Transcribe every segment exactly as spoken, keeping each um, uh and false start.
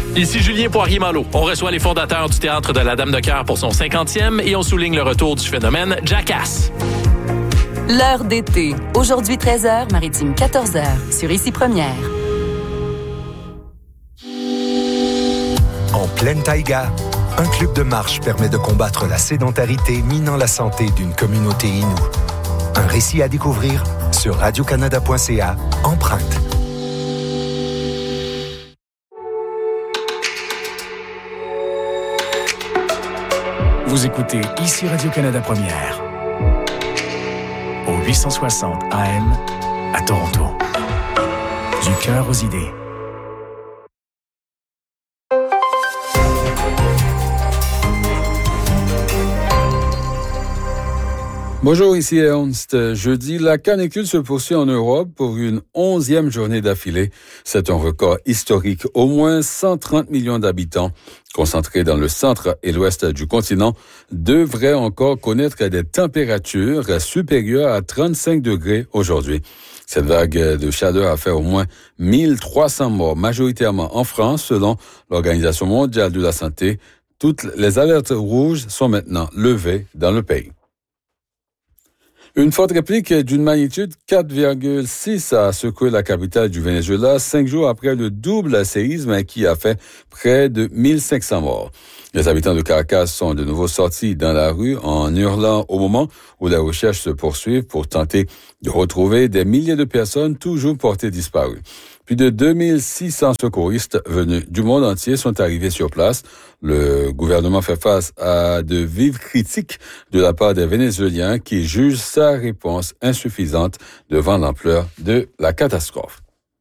Ici Julien Poirier-Malo. On reçoit les fondateurs du Théâtre de la Dame de Cœur pour son cinquantième et on souligne le retour du phénomène Jackass. L'heure d'été. Aujourd'hui treize heures, Maritime quatorze heures, sur Ici Première. En pleine taïga, un club de marche permet de combattre la sédentarité minant la santé d'une communauté inoue. Un récit à découvrir sur radio canada point c a, Empreinte. Vous écoutez Ici Radio-Canada Première. Au huit cent soixante A M à Toronto. Du cœur aux idées. Bonjour, ici Ernst. Jeudi, la canicule se poursuit en Europe pour une onzième journée d'affilée. C'est un record historique. Au moins cent trente millions d'habitants concentrés dans le centre et l'ouest du continent devraient encore connaître des températures supérieures à trente-cinq degrés aujourd'hui. Cette vague de chaleur a fait au moins mille trois cents morts, majoritairement en France, selon l'Organisation mondiale de la santé. Toutes les alertes rouges sont maintenant levées dans le pays. Une forte réplique d'une magnitude quatre virgule six a secoué la capitale du Venezuela cinq jours après le double séisme qui a fait près de mille cinq cents morts. Les habitants de Caracas sont de nouveau sortis dans la rue en hurlant au moment où les recherches se poursuivent pour tenter de retrouver des milliers de personnes toujours portées disparues. Plus de deux mille six cents secouristes venus du monde entier sont arrivés sur place. Le gouvernement fait face à de vives critiques de la part des Vénézuéliens qui jugent sa réponse insuffisante devant l'ampleur de la catastrophe.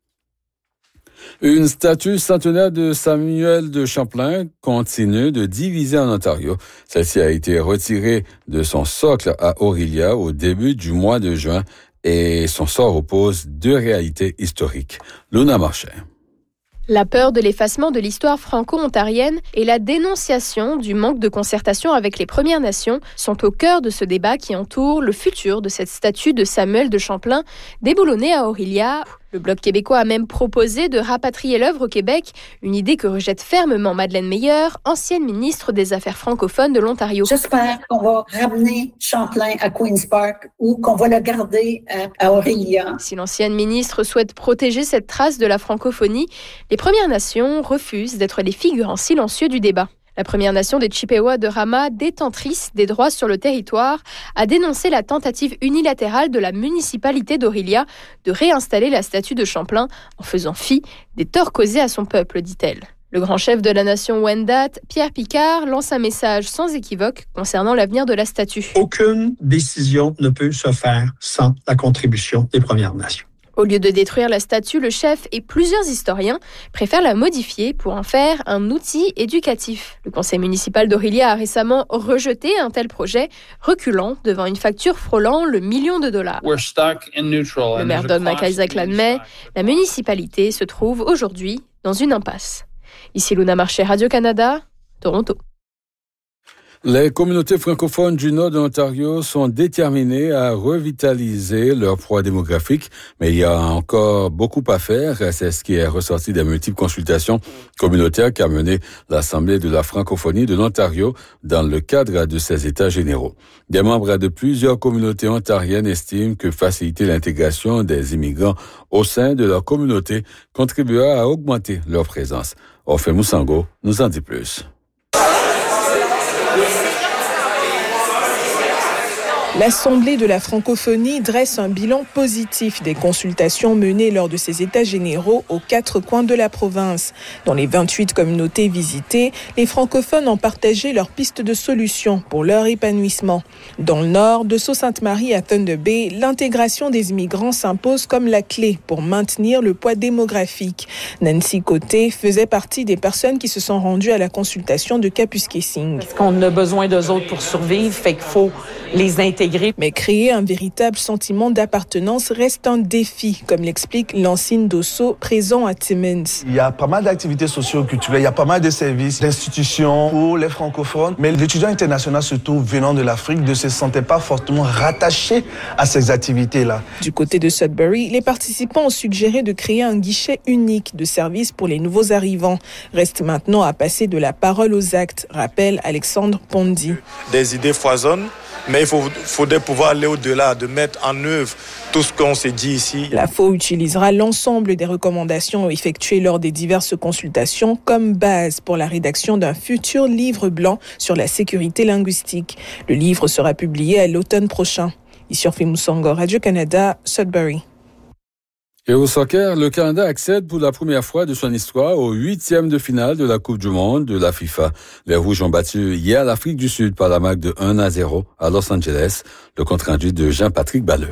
Une statue centenaire de Samuel de Champlain continue de diviser en Ontario. Celle-ci a été retirée de son socle à Orillia au début du mois de juin et son sort oppose deux réalités historiques. Luna Marchais. La peur de l'effacement de l'histoire franco-ontarienne et la dénonciation du manque de concertation avec les Premières Nations sont au cœur de ce débat qui entoure le futur de cette statue de Samuel de Champlain déboulonnée à Orillia. Le Bloc québécois a même proposé de rapatrier l'œuvre au Québec, une idée que rejette fermement Madeleine Meyer, ancienne ministre des Affaires francophones de l'Ontario. J'espère qu'on va ramener Champlain à Queen's Park ou qu'on va le garder à, à Orillia. Si l'ancienne ministre souhaite protéger cette trace de la francophonie, les Premières Nations refusent d'être les figurants silencieux du débat. La Première Nation des Chippewas de Rama, détentrice des droits sur le territoire, a dénoncé la tentative unilatérale de la municipalité d'Orillia de réinstaller la statue de Champlain en faisant fi des torts causés à son peuple, dit-elle. Le grand chef de la nation Wendat, Pierre Picard, lance un message sans équivoque concernant l'avenir de la statue. Aucune décision ne peut se faire sans la contribution des Premières Nations. Au lieu de détruire la statue, le chef et plusieurs historiens préfèrent la modifier pour en faire un outil éducatif. Le conseil municipal d'Orillia a récemment rejeté un tel projet, reculant devant une facture frôlant le million de dollars. Le maire Don McIsaac l'admet, la municipalité se trouve aujourd'hui dans une impasse. Ici Luna Marchais, Radio-Canada, Toronto. Les communautés francophones du nord de l'Ontario sont déterminées à revitaliser leur poids démographique, mais il y a encore beaucoup à faire. C'est ce qui est ressorti des multiples consultations communautaires qu'a mené l'Assemblée de la francophonie de l'Ontario dans le cadre de ses États généraux. Des membres de plusieurs communautés ontariennes estiment que faciliter l'intégration des immigrants au sein de leur communauté contribuera à augmenter leur présence. Orphée Moussango nous en dit plus. L'Assemblée de la francophonie dresse un bilan positif des consultations menées lors de ces États généraux aux quatre coins de la province. Dans les vingt-huit communautés visitées, les francophones ont partagé leurs pistes de solutions pour leur épanouissement. Dans le nord, de Sault-Sainte-Marie à Thunder Bay, l'intégration des immigrants s'impose comme la clé pour maintenir le poids démographique. Nancy Côté faisait partie des personnes qui se sont rendues à la consultation de Kapuskasing. Parce qu'on a besoin d'eux autres pour survivre, fait qu'il faut les intégrer. Mais créer un véritable sentiment d'appartenance reste un défi, comme l'explique Lancine Dosso, présent à Timmins. Il y a pas mal d'activités socio-culturelles, il y a pas mal de services, d'institutions pour les francophones, mais l'étudiant international, surtout venant de l'Afrique, ne se sentait pas fortement rattaché à ces activités-là. Du côté de Sudbury, les participants ont suggéré de créer un guichet unique de services pour les nouveaux arrivants. Reste maintenant à passer de la parole aux actes, rappelle Alexandre Pondy. Des idées foisonnent, mais il faut, faudrait pouvoir aller au-delà, de mettre en œuvre tout ce qu'on s'est dit ici. La F O utilisera l'ensemble des recommandations effectuées lors des diverses consultations comme base pour la rédaction d'un futur livre blanc sur la sécurité linguistique. Le livre sera publié à l'automne prochain. Issurfi Moussango, Radio-Canada, Sudbury. Et au soccer, le Canada accède pour la première fois de son histoire au huitième de finale de la Coupe du Monde de la FIFA. Les Rouges ont battu hier l'Afrique du Sud par la marque de un à zéro à Los Angeles. Le compte rendu de Jean-Patrick Balleux.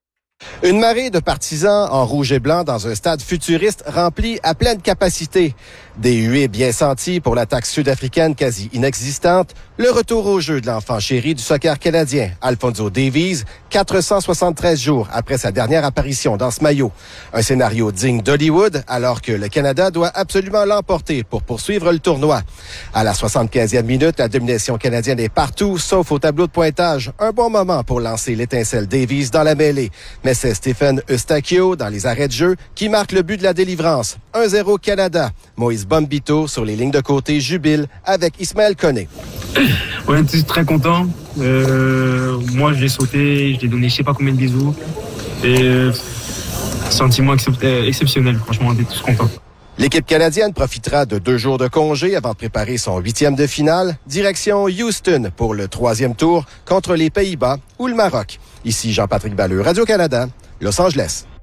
Une marée de partisans en rouge et blanc dans un stade futuriste rempli à pleine capacité. Des huées bien senties pour l'attaque sud-africaine quasi inexistante. Le retour au jeu de l'enfant chéri du soccer canadien, Alphonso Davies, quatre cent soixante-treize jours après sa dernière apparition dans ce maillot. Un scénario digne d'Hollywood alors que le Canada doit absolument l'emporter pour poursuivre le tournoi. À la soixante-quinzième minute, la domination canadienne est partout, sauf au tableau de pointage. Un bon moment pour lancer l'étincelle Davies dans la mêlée. Mais c'est Stephen Eustachio, dans les arrêts de jeu, qui marque le but de la délivrance. un zéro Canada. Moïse Bombito, sur les lignes de côté, jubile avec Ismaël Koné. On est très content. Euh, moi, je l'ai sauté, je l'ai donné je sais pas combien de bisous. Et euh, sentiment excep- exceptionnel, franchement, on est tous contents. L'équipe canadienne profitera de deux jours de congé avant de préparer son huitième de finale. Direction Houston pour le troisième tour contre les Pays-Bas ou le Maroc. Ici Jean-Patrick Balleux, Radio-Canada, Los Angeles.